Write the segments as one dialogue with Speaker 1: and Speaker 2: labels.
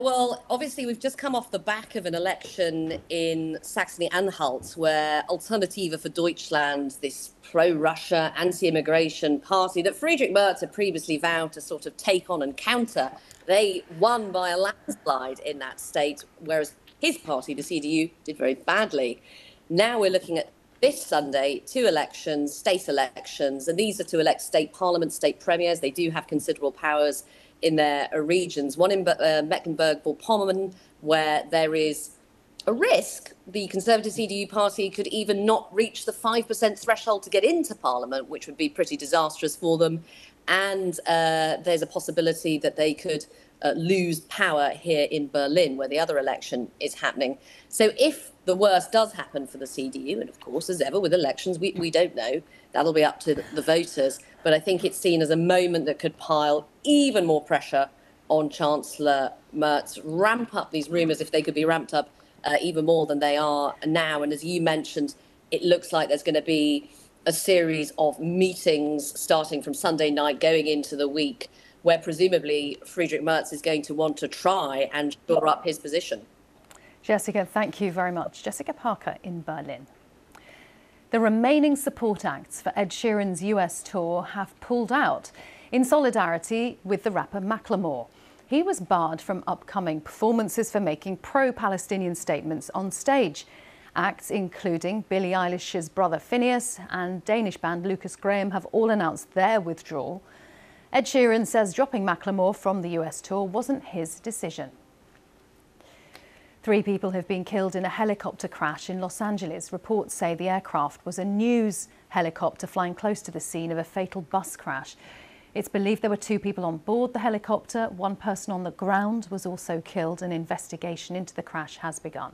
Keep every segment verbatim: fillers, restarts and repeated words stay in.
Speaker 1: Well, obviously, we've just come off the back of an election in Saxony-Anhalt where Alternative for Deutschland, this pro-Russia, anti-immigration party that Friedrich Merz had previously vowed to sort of take on and counter, they won by a landslide in that state, whereas his party, the C D U, did very badly. Now we're looking at this Sunday, two elections, state elections, and these are to elect state parliament, state premiers. They do have considerable powers in their regions. One in uh, Mecklenburg-Vorpommern, where there is a risk the Conservative C D U party could even not reach the five percent threshold to get into Parliament, which would be pretty disastrous for them. And uh, there's a possibility that they could uh, lose power here in Berlin, where the other election is happening. So if the worst does happen for the C D U, and of course, as ever with elections, we, we don't know, that'll be up to the, the voters. But I think it's seen as a moment that could pile even more pressure on Chancellor Merz, ramp up these rumours if they could be ramped up uh, even more than they are now. And as you mentioned, it looks like there's going to be a series of meetings starting from Sunday night going into the week, where presumably Friedrich Merz is going to want to try and shore up his position.
Speaker 2: Jessica, thank you very much. Jessica Parker in Berlin. The remaining support acts for Ed Sheeran's U S tour have pulled out in solidarity with the rapper Macklemore. He was barred from upcoming performances for making pro-Palestinian statements on stage. Acts including Billie Eilish's brother Phineas and Danish band Lucas Graham have all announced their withdrawal. Ed Sheeran says dropping Macklemore from the U S tour wasn't his decision. Three people have been killed in a helicopter crash in Los Angeles. Reports say the aircraft was a news helicopter flying close to the scene of a fatal bus crash. It's believed there were two people on board the helicopter. One person on the ground was also killed. An investigation into the crash has begun.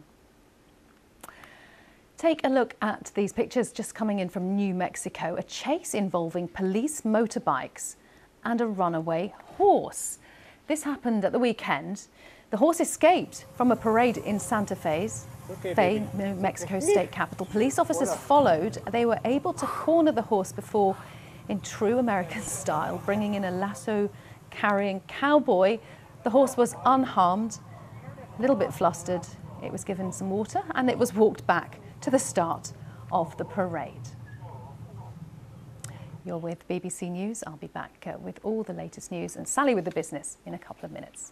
Speaker 2: Take a look at these pictures just coming in from New Mexico. A chase involving police motorbikes and a runaway horse. This happened at the weekend. The horse escaped from a parade in Santa Fe's, okay, Fe, New Mexico state capital. Police officers followed. They were able to corner the horse before, in true American style, bringing in a lasso-carrying cowboy. The horse was unharmed, a little bit flustered. It was given some water and it was walked back to the start of the parade. You're with B B C News. I'll be back uh, with all the latest news and Sally with the business in a couple of minutes.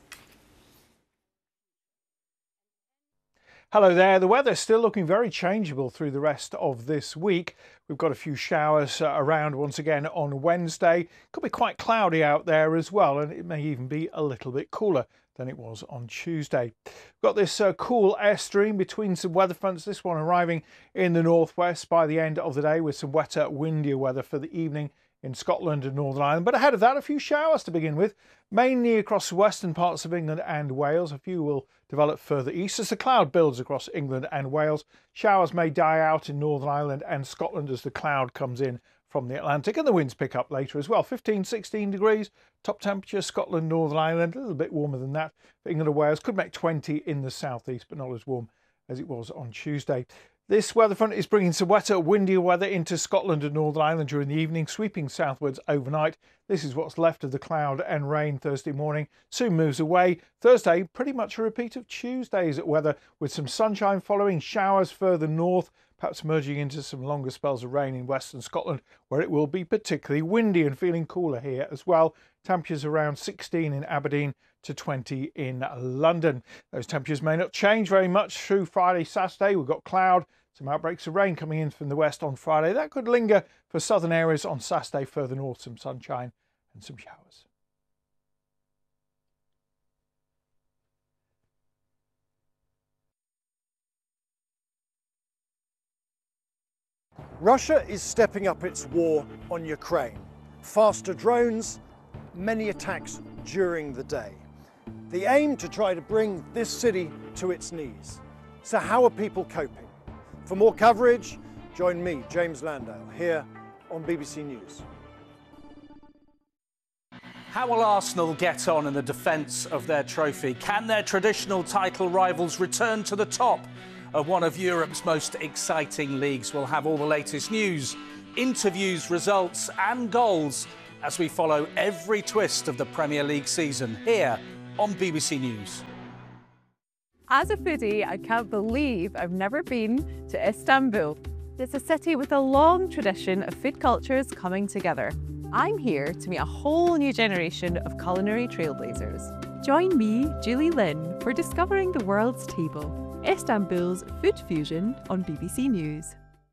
Speaker 3: Hello there. The weather's still looking very changeable through the rest of this week. We've got a few showers uh, around once again on Wednesday. Could be quite cloudy out there as well, and it may even be a little bit cooler than it was on Tuesday. We've got this uh, cool airstream between some weather fronts, this one arriving in the northwest by the end of the day with some wetter, windier weather for the evening in Scotland and Northern Ireland. But ahead of that, a few showers to begin with, mainly across the western parts of England and Wales. A few will develop further east as the cloud builds across England and Wales. Showers may die out in Northern Ireland and Scotland as the cloud comes in from the Atlantic, and the winds pick up later as well. fifteen, sixteen degrees, top temperature, Scotland, Northern Ireland, a little bit warmer than that for England and Wales. Could make twenty in the southeast, but not as warm as it was on Tuesday. This weather front is bringing some wetter, windier weather into Scotland and Northern Ireland during the evening, sweeping southwards overnight. This is what's left of the cloud and rain Thursday morning. Soon moves away. Thursday, pretty much a repeat of Tuesday's weather, with some sunshine following, showers further north, perhaps merging into some longer spells of rain in western Scotland, where it will be particularly windy and feeling cooler here as well. Temperatures around sixteen in Aberdeen to twenty in London. Those temperatures may not change very much through Friday, Saturday. We've got cloud, some outbreaks of rain coming in from the west on Friday. That could linger for southern areas on Saturday. Further north, some sunshine and some showers.
Speaker 4: Russia is stepping up its war on Ukraine. Faster drones, many attacks during the day. The aim to try to bring this city to its knees. So how are people coping? For more coverage, join me, James Landale, here on B B C News.
Speaker 5: How will Arsenal get on in the defence of their trophy? Can their traditional title rivals return to the top of one of Europe's most exciting leagues? We'll have all the latest news, interviews, results and goals as we follow every twist of the Premier League season here on B B C News.
Speaker 6: As a foodie, I can't believe I've never been to Istanbul. It's a city with a long tradition of food cultures coming together. I'm here to meet a whole new generation of culinary trailblazers. Join me, Julie Lynn, for discovering the world's table, Istanbul's food fusion on B B C News.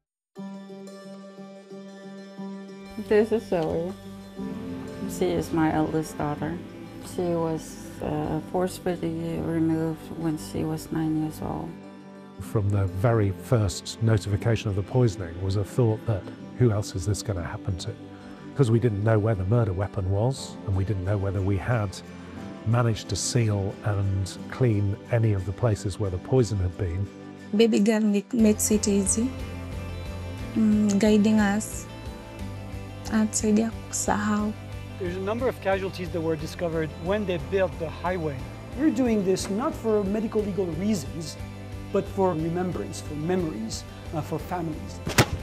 Speaker 7: This is Zoe. She is my eldest daughter. She was uh, forcefully removed when she was nine years old.
Speaker 8: From the very first notification of the poisoning was a thought that who else is this going to happen to? Because we didn't know where the murder weapon was, and we didn't know whether we had managed to seal and clean any of the places where the poison had been.
Speaker 9: Baby garlic makes it easy, mm, guiding us outside the sahau.
Speaker 10: There's a number of casualties that were discovered when they built the highway. We're doing this not for medical legal reasons, but for remembrance, for memories, uh, for families.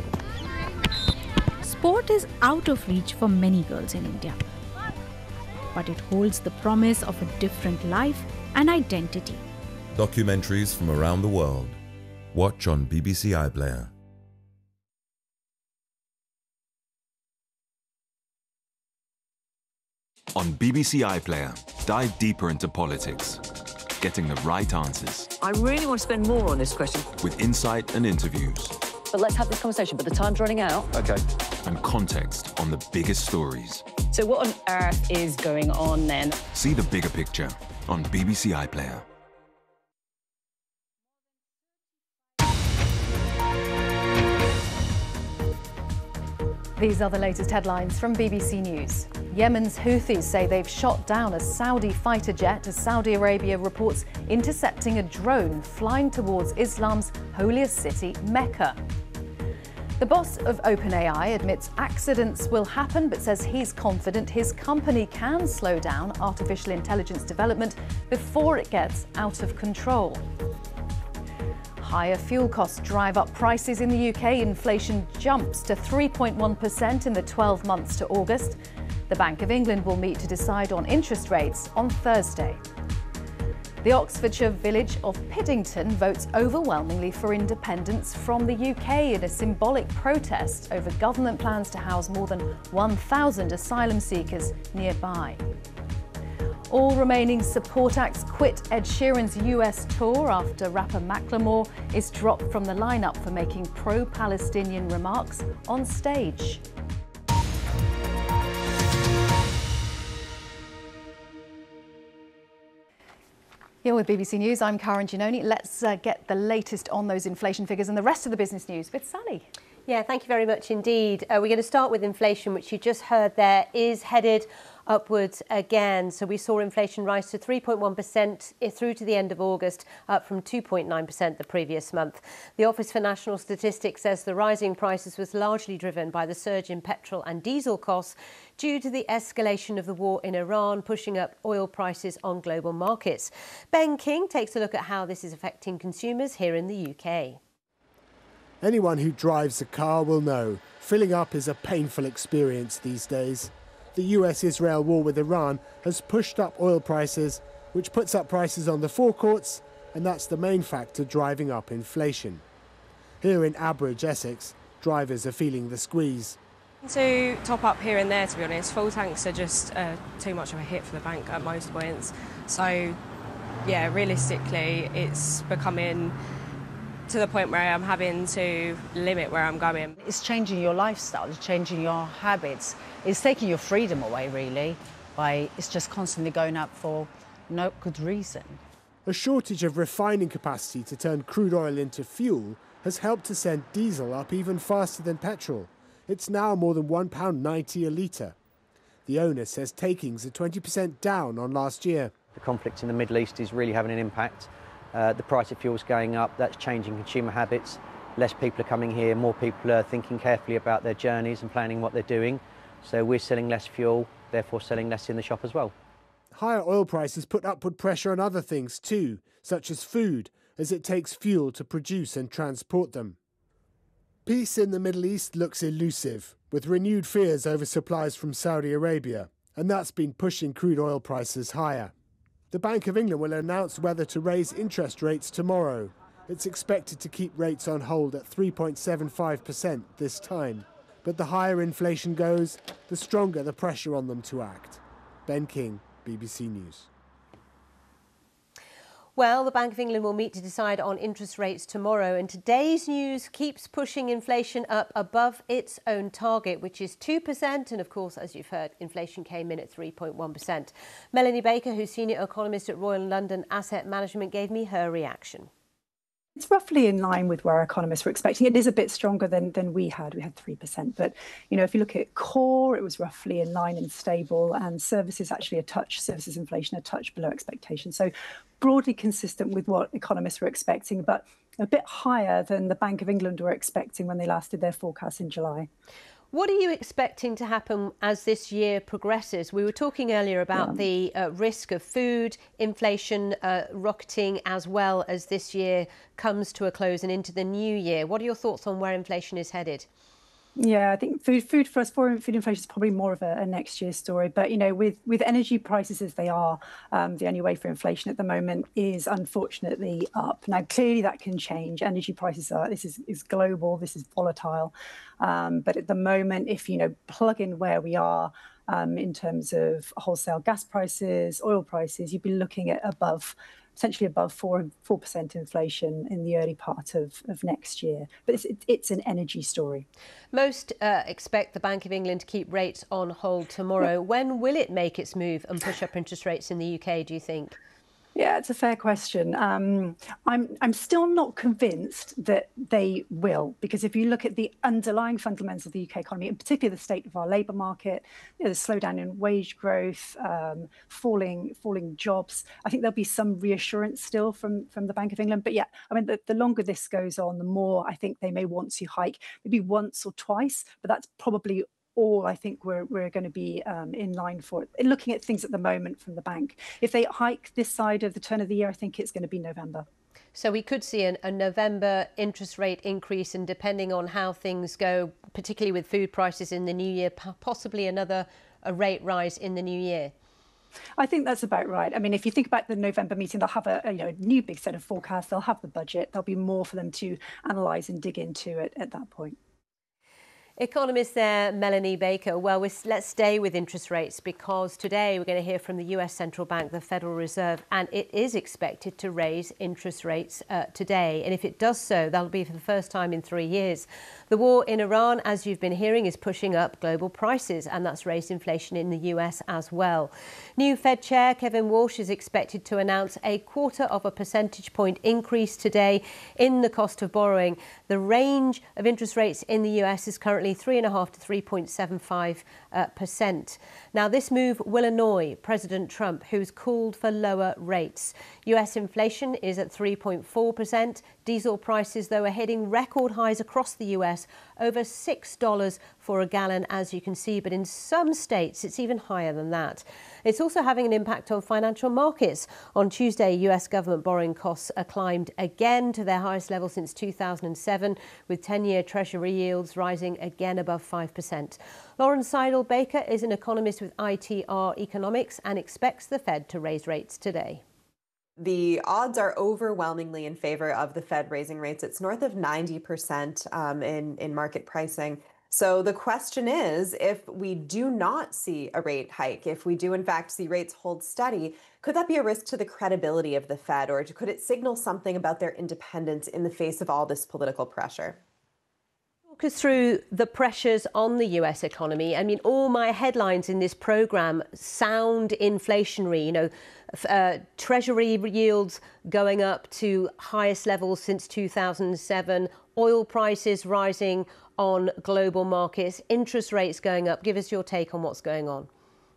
Speaker 11: Sport is out of reach for many girls in India, but it holds the promise of a different life and identity.
Speaker 12: Documentaries from around the world. Watch on B B C iPlayer.
Speaker 13: On B B C iPlayer, dive deeper into politics, getting the right answers.
Speaker 14: I really want to spend more on this question.
Speaker 13: With insight and interviews.
Speaker 14: But let's have this conversation, but the time's running out.
Speaker 13: Okay. And context on the biggest stories.
Speaker 15: So what on earth is going on then?
Speaker 13: See the bigger picture on B B C iPlayer.
Speaker 2: These are the latest headlines from B B C News. Yemen's Houthis say they've shot down a Saudi fighter jet as Saudi Arabia reports intercepting a drone flying towards Islam's holiest city, Mecca. The boss of OpenAI admits accidents will happen, but says he's confident his company can slow down artificial intelligence development before it gets out of control. Higher fuel costs drive up prices in the U K. Inflation jumps to three point one percent in the twelve months to August. The Bank of England will meet to decide on interest rates on Thursday. The Oxfordshire village of Piddington votes overwhelmingly for independence from the U K in a symbolic protest over government plans to house more than one thousand asylum seekers nearby. All remaining support acts quit Ed Sheeran's U S tour after rapper Macklemore is dropped from the lineup for making pro-Palestinian remarks on stage. Here with B B C News, I'm Karen Giannoni. Let's uh, get the latest on those inflation figures and the rest of the business news with Sally.
Speaker 16: Yeah, thank you very much indeed. Uh, we're going to start with inflation, which you just heard there is headed upwards again. So we saw inflation rise to three point one percent through to the end of August, up from two point nine percent the previous month. The Office for National Statistics says the rising prices was largely driven by the surge in petrol and diesel costs due to the escalation of the war in Iran, pushing up oil prices on global markets. Ben King takes a look at how this is affecting consumers here in the U K.
Speaker 17: Anyone who drives a car will know filling up is a painful experience these days. The U S Israel war with Iran has pushed up oil prices, which puts up prices on the forecourts, and that's the main factor driving up inflation. Here in Abridge, Essex, drivers are feeling the squeeze.
Speaker 18: To top up here and there, to be honest, full tanks are just uh, too much of a hit for the bank at most points. So, yeah, realistically, it's becoming to the point where I'm having to limit where I'm going.
Speaker 19: It's changing your lifestyle, it's changing your habits. It's taking your freedom away, really, by it's just constantly going up for no good reason.
Speaker 17: A shortage of refining capacity to turn crude oil into fuel has helped to send diesel up even faster than petrol. It's now more than one pound ninety a litre. The owner says takings are twenty percent down on last year.
Speaker 20: The conflict in the Middle East is really having an impact. Uh, the price of fuel's going up, that's changing consumer habits. Less people are coming here, more people are thinking carefully about their journeys and planning what they're doing. So we're selling less fuel, therefore selling less in the shop as well.
Speaker 17: Higher oil prices put upward pressure on other things too, such as food, as it takes fuel to produce and transport them. Peace in the Middle East looks elusive, with renewed fears over supplies from Saudi Arabia, and that's been pushing crude oil prices higher. The Bank of England will announce whether to raise interest rates tomorrow. It's expected to keep rates on hold at three point seven five percent this time. But the higher inflation goes, the stronger the pressure on them to act. Ben King, B B C News.
Speaker 16: Well, the Bank of England will meet to decide on interest rates tomorrow, and today's news keeps pushing inflation up above its own target, which is two percent. And of course, as you've heard, inflation came in at three point one percent. Melanie Baker, who's senior economist at Royal London Asset Management, gave me her reaction.
Speaker 21: It's roughly in line with where economists were expecting. It is a bit stronger than, than we had. We had three percent. But, you know, if you look at core, it was roughly in line and stable. And services actually a touch, services inflation a touch below expectation. So broadly consistent with what economists were expecting, but a bit higher than the Bank of England were expecting when they last did their forecast in July.
Speaker 16: What are you expecting to happen as this year progresses? We were talking earlier about yeah. the uh, risk of food inflation uh, rocketing as well as this year comes to a close and into the new year. What are your thoughts on where inflation is headed?
Speaker 21: Yeah, I think food, food for us, food inflation is probably more of a, a next year story. But, you know, with, with energy prices as they are, um, the only way for inflation at the moment is unfortunately up. Now, clearly that can change. Energy prices are, this is, is global, this is volatile. Um, but at the moment, if, you know, plug in where we are um, in terms of wholesale gas prices, oil prices, you'd be looking at above essentially above four four percent inflation in the early part of, of next year. But it's, it's an energy story.
Speaker 16: Most uh, expect the Bank of England to keep rates on hold tomorrow. Yeah. When will it make its move and push up interest rates in the U K, do you think?
Speaker 21: Yeah, it's a fair question. Um, I'm I'm still not convinced that they will, because if you look at the underlying fundamentals of the U K economy, in particular the state of our labour market, you know, the slowdown in wage growth, um, falling falling jobs, I think there'll be some reassurance still from, from the Bank of England. But yeah, I mean, the, the longer this goes on, the more I think they may want to hike, maybe once or twice, but that's probably all I think we're, we're going to be um, in line for. Looking at things at the moment from the bank, if they hike this side of the turn of the year, I think it's going to be November.
Speaker 16: So we could see an, a November interest rate increase, and depending on how things go, particularly with food prices in the new year, possibly another a rate rise in the new year.
Speaker 21: I think that's about right. I mean, if you think about the November meeting, they'll have a, a you know, new big set of forecasts. They'll have the budget. There'll be more for them to analyse and dig into it at that point.
Speaker 16: Economist there, Melanie Baker. Well, we're, let's stay with interest rates, because today we're going to hear from the U S Central Bank, the Federal Reserve, and it is expected to raise interest rates uh, today. And if it does so, that'll be for the first time in three years. The war in Iran, as you've been hearing, is pushing up global prices, and that's raised inflation in the U S as well. New Fed Chair Kevin Walsh is expected to announce a quarter of a percentage point increase today in the cost of borrowing. The range of interest rates in the U S is currently three and a half to three point seven five uh, percent. Now, this move will annoy President Trump, who's called for lower rates. U S inflation is at three point four percent. Diesel prices, though, are hitting record highs across the U S, over six dollars for a gallon, as you can see. But in some states, it's even higher than that. It's also having an impact on financial markets. On Tuesday, U S government borrowing costs are climbed again to their highest level since two thousand seven, with ten-year Treasury yields rising again above five percent. Lauren Seidel-Baker is an economist with I T R Economics and expects the Fed to raise rates today.
Speaker 22: The odds are overwhelmingly in favor of the Fed raising rates. It's north of ninety percent um, in, in market pricing. So the question is, if we do not see a rate hike, if we do in fact see rates hold steady, could that be a risk to the credibility of the Fed, or could it signal something about their independence in the face of all this political pressure?
Speaker 16: Talk us through the pressures on the U S economy. I mean, all my headlines in this programme sound inflationary, you know, uh, Treasury yields going up to highest levels since two thousand seven, oil prices rising on global markets, interest rates going up. Give us your take on what's going on.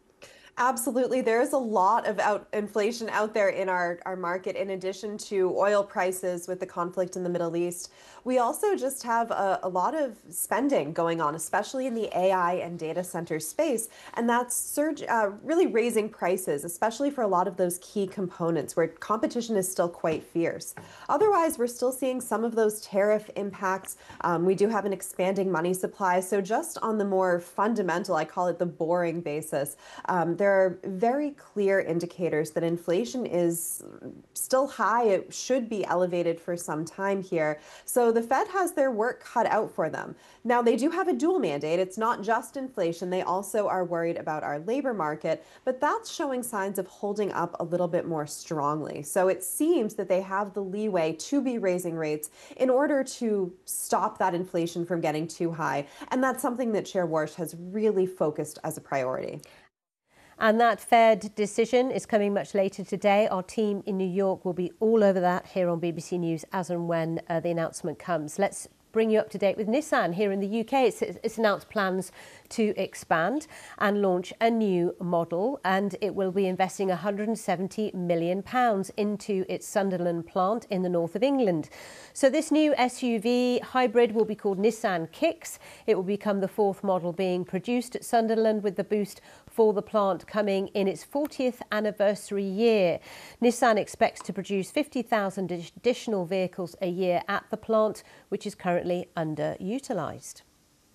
Speaker 22: Absolutely. There is a lot of out inflation out there in our, our market, in addition to oil prices with the conflict in the Middle East. We also just have a, a lot of spending going on, especially in the A I and data center space. And that's surge, uh, really raising prices, especially for a lot of those key components where competition is still quite fierce. Otherwise, we're still seeing some of those tariff impacts. Um, we do have an expanding money supply. So just on the more fundamental, I call it the boring basis, um, there are very clear indicators that inflation is still high. It should be elevated for some time here. So the Fed has their work cut out for them. Now, they do have a dual mandate. It's not just inflation. They also are worried about our labor market, but that's showing signs of holding up a little bit more strongly. So it seems that they have the leeway to be raising rates in order to stop that inflation from getting too high. And that's something that Chair Warsh has really focused as a priority.
Speaker 16: And that Fed decision is coming much later today. Our team in New York will be all over that here on B B C News as and when uh, the announcement comes. Let's bring you up to date with Nissan here in the U K. It's, it's announced plans to expand and launch a new model, and it will be investing one hundred seventy million pounds into its Sunderland plant in the north of England. So this new S U V hybrid will be called Nissan Kicks. It will become the fourth model being produced at Sunderland, with the boost for the plant coming in its fortieth anniversary year. Nissan expects to produce fifty thousand additional vehicles a year at the plant, which is currently underutilised.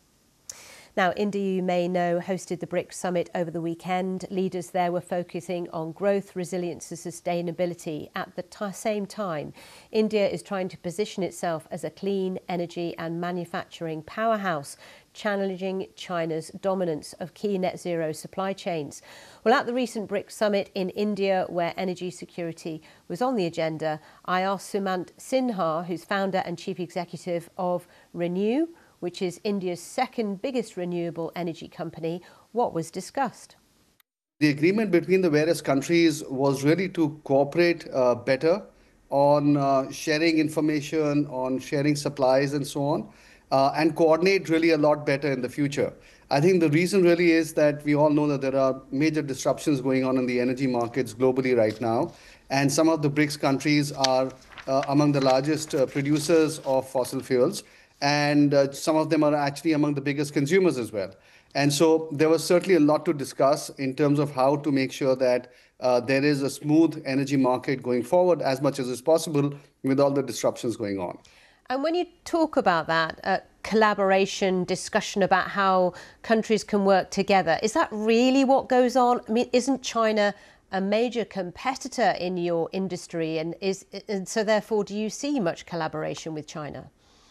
Speaker 16: Now, India, you may know, hosted the BRICS summit over the weekend. Leaders there were focusing on growth, resilience and sustainability. At the t- same time, India is trying to position itself as a clean energy and manufacturing powerhouse, challenging China's dominance of key net zero supply chains. Well, at the recent BRICS summit in India, where energy security was on the agenda, I asked Sumant Sinha, who's founder and chief executive of Renew, which is India's second biggest renewable energy company, what was discussed.
Speaker 1: The agreement between the various countries was really to cooperate uh, better on uh, sharing information, on sharing supplies and so on, uh, and coordinate really a lot better in the future. I think the reason really is that we all know that there are major disruptions going on in the energy markets globally right now, and some of the BRICS countries are uh, among the largest uh, producers of fossil fuels. And uh, some of them are actually among the biggest consumers as well. And so there was certainly a lot to discuss in terms of how to make sure that uh, there is a smooth energy market going forward as much as is possible with all the disruptions going on.
Speaker 16: And when you talk about that uh, collaboration, discussion about how countries can work together, is that really what goes on? I mean, isn't China a major competitor in your industry? And, is, and so therefore, do you see much collaboration with China?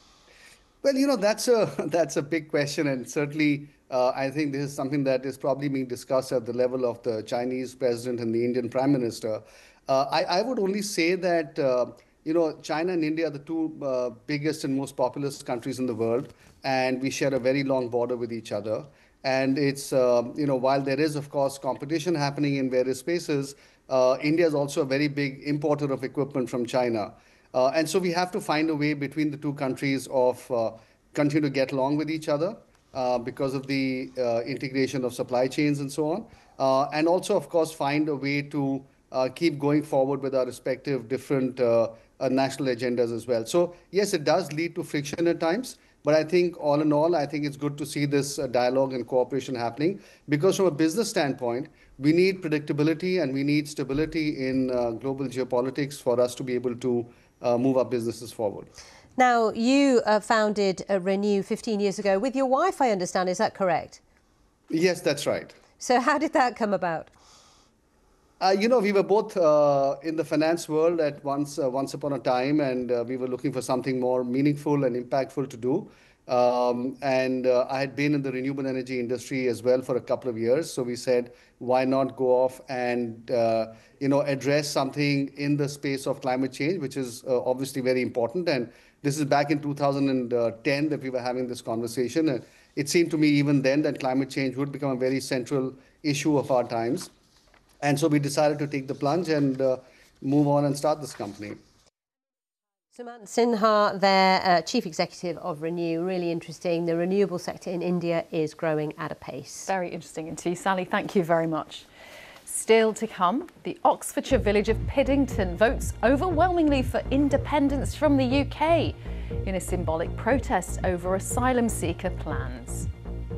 Speaker 1: Well, you know, that's a that's a big question, and certainly uh, I think this is something that is probably being discussed at the level of the Chinese president and the Indian prime minister. Uh, I, I would only say that, uh, you know, China and India are the two uh, biggest and most populous countries in the world, and we share a very long border with each other. And it's, uh, you know, while there is, of course, competition happening in various spaces, uh, India is also a very big importer of equipment from China. Uh, and so we have to find a way between the two countries of uh, continue to get along with each other uh, because of the uh, integration of supply chains and so on. Uh, and also, of course, find a way to uh, keep going forward with our respective different uh, uh, national agendas as well. So, yes, it does lead to friction at times. But I think all in all, I think it's good to see this uh, dialogue and cooperation happening, because from a business standpoint, we need predictability and we need stability in uh, global geopolitics for us to be able to Uh, move our businesses forward.
Speaker 16: Now, you uh, founded uh, Renew fifteen years ago with your wife, I understand. Is that correct?
Speaker 1: Yes, that's right.
Speaker 16: So how did that come about?
Speaker 1: Uh, you know, we were both uh, in the finance world at once, uh, once upon a time, and uh, we were looking for something more meaningful and impactful to do. Um, and uh, I had been in the renewable energy industry as well for a couple of years. So we said, why not go off and, uh, you know, address something in the space of climate change, which is uh, obviously very important. And this is back in two thousand ten that we were having this conversation. And it seemed to me even then that climate change would become a very central issue of our times. And so we decided to take the plunge and uh, move on and start this company.
Speaker 16: Sumant Sinha, their uh, chief executive of Renew, really interesting. The renewable sector in India is growing at a pace.
Speaker 2: Very interesting indeed. Sally, thank you very much. Still to come, the Oxfordshire village of Piddington votes overwhelmingly for independence from the U K in a symbolic protest over asylum seeker plans.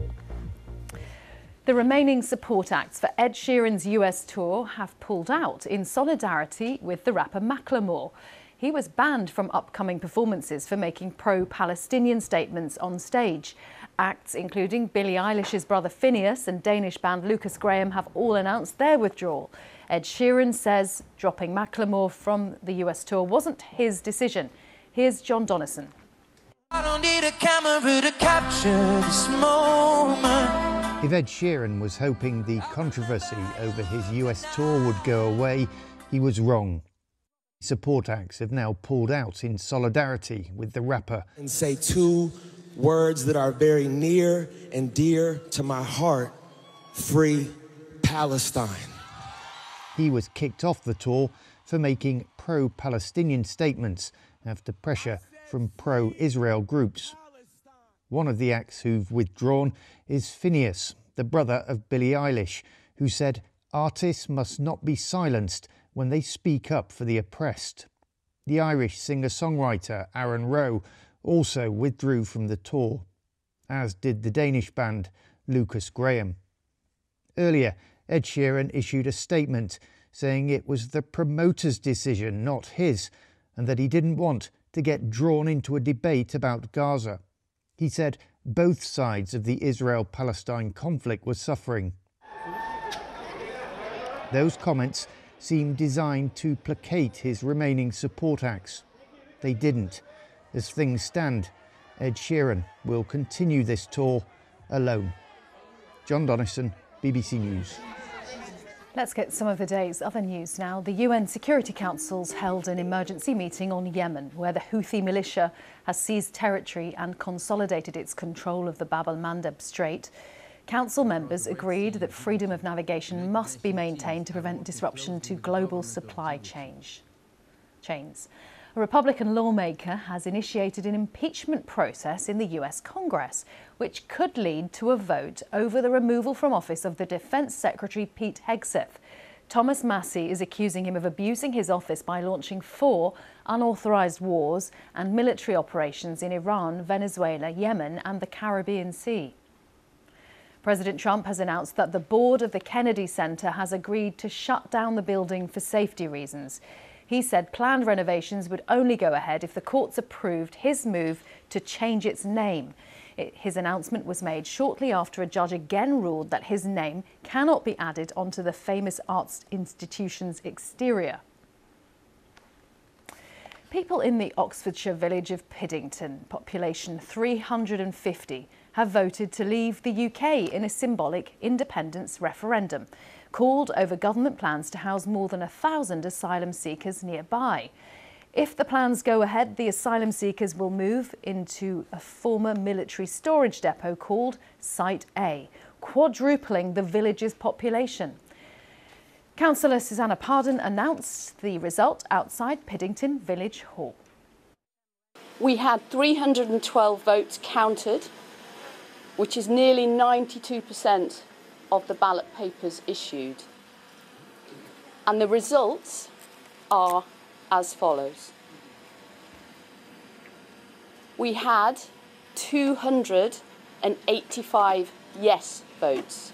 Speaker 2: The remaining support acts for Ed Sheeran's U S tour have pulled out in solidarity with the rapper Macklemore. He was banned from upcoming performances for making pro-Palestinian statements on stage. acts, including Billie Eilish's brother Finneas and Danish band Lucas Graham, have all announced their withdrawal. Ed Sheeran says dropping Macklemore from the U S tour wasn't his decision. Here's John Donnison.
Speaker 3: I don't need a camera to capture this moment.
Speaker 4: If Ed Sheeran was hoping the controversy over his U S tour would go away, he was wrong. Support acts have now pulled out in solidarity with the rapper.
Speaker 3: And say two words that are very near and dear to my heart: free Palestine.
Speaker 4: He was kicked off the tour for making pro-Palestinian statements after pressure from pro-Israel groups. One of the acts who've withdrawn is Finneas, the brother of Billie Eilish, who said artists must not be silenced when they speak up for the oppressed. The Irish singer-songwriter Aaron Rowe also withdrew from the tour, as did the Danish band Lucas Graham. Earlier, Ed Sheeran issued a statement saying it was the promoter's decision, not his, and that he didn't want to get drawn into a debate about Gaza. He said both sides of the Israel-Palestine conflict were suffering. Those comments seemed designed to placate his remaining support acts. They didn't. As things stand, Ed Sheeran will continue this tour alone. John Donnison, B B C News.
Speaker 2: Let's get some of the day's other news now. The U N Security Council's held an emergency meeting on Yemen, where the Houthi militia has seized territory and consolidated its control of the Bab el-Mandeb Strait. Council members agreed that freedom of navigation must be maintained to prevent disruption to global supply change. chains. A Republican lawmaker has initiated an impeachment process in the U S Congress, which could lead to a vote over the removal from office of the Defense Secretary Pete Hegseth. Thomas Massie is accusing him of abusing his office by launching four unauthorized wars and military operations in Iran, Venezuela, Yemen and the Caribbean Sea. President Trump has announced that the board of the Kennedy Center has agreed to shut down the building for safety reasons. He said planned renovations would only go ahead if the courts approved his move to change its name. It, his announcement was made shortly after a judge again ruled that his name cannot be added onto the famous arts institution's exterior. People in the Oxfordshire village of Piddington, population three hundred fifty, have voted to leave the U K in a symbolic independence referendum, called over government plans to house more than a thousand asylum seekers nearby. If the plans go ahead, the asylum seekers will move into a former military storage depot called Site A, quadrupling the village's population. Councillor Susanna Pardon announced the result outside Piddington Village Hall.
Speaker 23: We had three hundred twelve votes counted, which is nearly ninety-two percent of the ballot papers issued. And the results are as follows. We had two hundred eighty-five yes votes.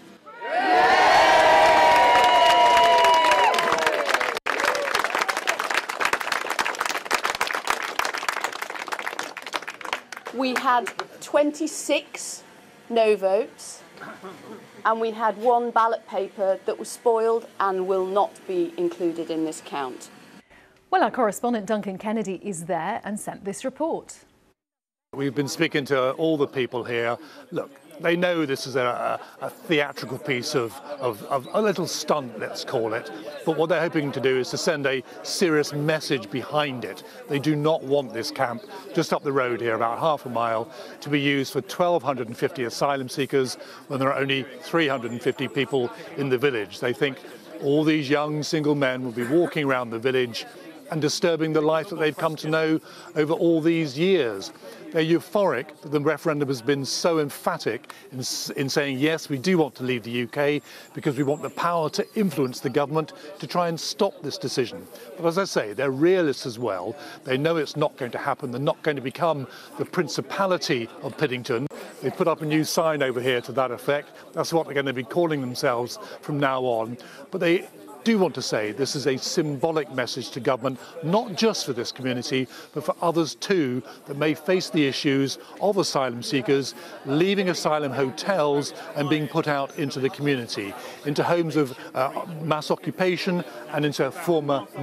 Speaker 23: We had twenty-six no votes, and we had one ballot paper that was spoiled and will not be included in this count.
Speaker 2: Well, our correspondent Duncan Kennedy is there and sent this report.
Speaker 24: We've been speaking to all the people here. Look, they know this is a, a theatrical piece of, of, of a little stunt, let's call it. But what they're hoping to do is to send a serious message behind it. They do not want this camp just up the road here, about half a mile, to be used for one thousand two hundred fifty asylum seekers when there are only three hundred fifty people in the village. They think all these young single men will be walking around the village and disturbing the life that they've come to know over all these years. They're euphoric that the referendum has been so emphatic in, in saying, yes, we do want to leave the U K because we want the power to influence the government to try and stop this decision. But as I say, they're realists as well. They know it's not going to happen. They're not going to become the Principality of Piddington. They've put up a new sign over here to that effect. That's what they're going to be calling themselves from now on. But they do want to say this is a symbolic message to government, not just for this community, but for others too that may face the issues of asylum seekers leaving asylum hotels and being put out into the community, into homes of uh, mass occupation and into former